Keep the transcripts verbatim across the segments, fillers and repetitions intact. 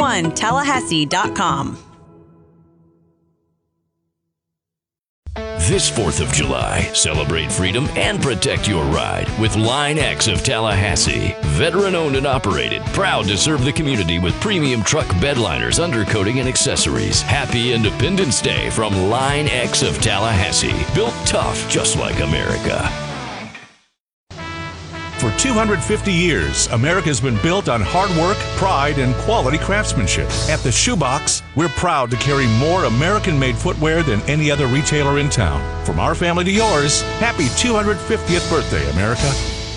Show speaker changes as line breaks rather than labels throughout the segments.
one tallahassee dot com.
This fourth of July, celebrate freedom and protect your ride with Line X of Tallahassee. Veteran-owned and operated, proud to serve the community with premium truck bedliners, undercoating, and accessories. Happy Independence Day from Line X of Tallahassee. Built tough, just like America.
For two hundred fifty years, America's been built on hard work, pride, and quality craftsmanship. At the Shoebox, we're proud to carry more American-made footwear than any other retailer in town. From our family to yours, happy two hundred fiftieth birthday, America.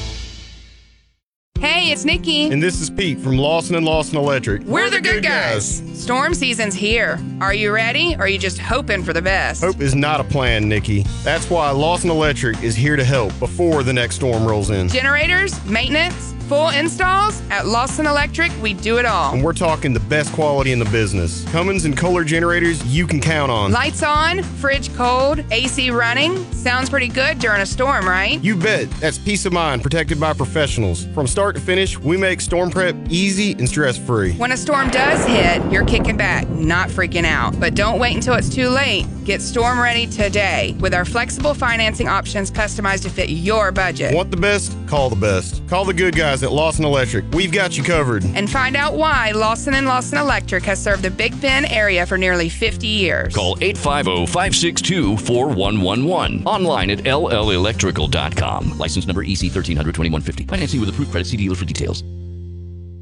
Hey, it's Nikki.
And this is Pete from Lawson and Lawson Electric.
We're, We're the, the good, good guys. guys. Storm season's here. Are you ready, or are you just hoping for the best?
Hope is not a plan, Nikki. That's why Lawson Electric is here to help before the next storm rolls in.
Generators, maintenance, full installs. At Lawson Electric, we do it all.
And we're talking the best quality in the business. Cummins and Kohler generators you can count on.
Lights on, fridge cold, A C running. Sounds pretty good during a storm, right?
You bet. That's peace of mind protected by professionals. From start to finish, we make storm prep easy and stress-free.
When a storm does hit, you're kicking back, not freaking out. But don't wait until it's too late. Get storm ready today with our flexible financing options customized to fit your budget.
Want the best? Call the best. Call the good guys at Lawson Electric. We've got you covered.
And find out why Lawson and Lawson Electric has served the Big Bend area for nearly fifty years.
Call eight five zero, five six two, four one one one. Online at L L electrical dot com. License number E C one three zero zero, two one five zero. Financing with approved credit. See dealer for details.